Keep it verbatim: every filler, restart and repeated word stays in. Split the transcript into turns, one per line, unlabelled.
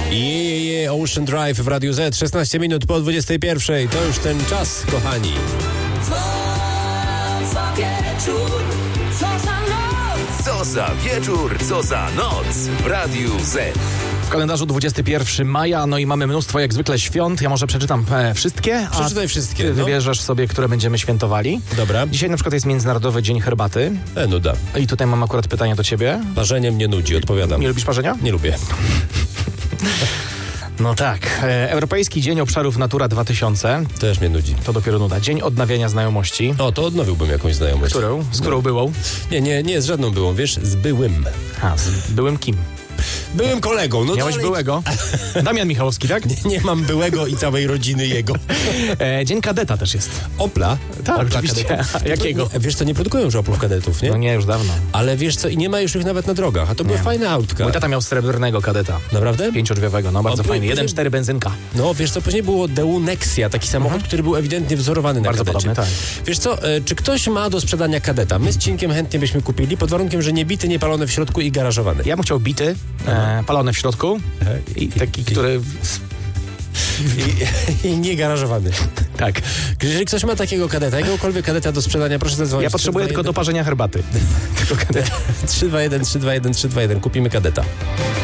Jejeje, Ocean Drive w Radiu Z, szesnaście minut po dwudziestej pierwszej. To już ten czas, kochani.
Co za wieczór, co za noc.
Co za wieczór, co za noc w Radiu Z.
W kalendarzu dwudziestego pierwszego maja, no i mamy mnóstwo jak zwykle świąt. Ja może przeczytam e, wszystkie, a
Przeczytaj wszystkie,
ty
no.
wybierzesz sobie, które będziemy świętowali.
Dobra.
Dzisiaj na przykład jest Międzynarodowy Dzień Herbaty.
E, nuda.
I tutaj mam akurat pytanie do ciebie.
Parzenie mnie nudzi, odpowiadam.
Nie lubisz parzenia?
Nie lubię.
No tak. E, Europejski Dzień Obszarów Natura dwa tysiące.
Też mnie nudzi.
To dopiero nuda. Dzień Odnawiania Znajomości.
O, to odnowiłbym jakąś znajomość.
Którą? Z którą byłą?
Nie, nie, nie, z żadną byłą, wiesz, z byłym.
A, z byłym kim?
Byłym kolegą. No
Miałeś
dalej...
byłego? Damian Michałowski, tak?
Nie, nie mam byłego i całej rodziny jego.
E, Dzień Kadeta też jest.
Opla?
Tak,
Opla
oczywiście.
kadetów.
A jakiego?
To, wiesz co, nie produkują już Oplów kadetów, nie?
No nie, już dawno.
Ale wiesz co, i nie ma już ich nawet na drogach, a to były
Nie.
fajne autka.
Mój tata miał srebrnego Kadeta.
Naprawdę?
Pięciodrzwiowego, no bardzo
On
fajny.
był-
jeden cztery benzynka.
No, wiesz co, później było Daewoo Nexia, taki samochód, który był ewidentnie wzorowany na
Bardzo
kadecie.
podobny, tak.
Wiesz co, e, czy ktoś ma do sprzedania kadeta? My z Cinkiem chętnie byśmy kupili, pod warunkiem, że nie bity, nie palony w środku i garażowany.
Ja bym chciał bity, e, palone w środku i taki, który...
I, I nie garażowany.
Tak.
Jeżeli ktoś ma takiego kadeta, jakiegokolwiek kadeta do sprzedania, proszę zadzwonić.
Ja potrzebuję tylko do parzenia herbaty. Tylko kadeta.
trzy dwa jeden, trzy dwa jeden, trzy dwa jeden. Kupimy kadeta.